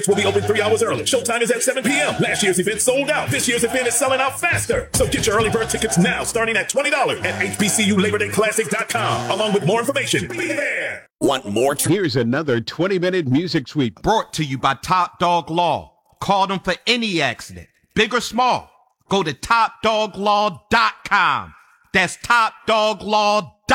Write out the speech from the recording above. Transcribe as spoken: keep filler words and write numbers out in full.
will be open three hours early. Showtime is at seven p.m. Last year's event sold out. This year's event is selling out faster. So get your early bird tickets now, starting at twenty dollars at H B C U Labor Day Classic dot com, along with more information. Be there. Want more? Tr- Here's another twenty-minute music suite brought to you by Top Dog Law. Call them for any accident, big or small. Go to top dog law dot com. That's top dog law dot com.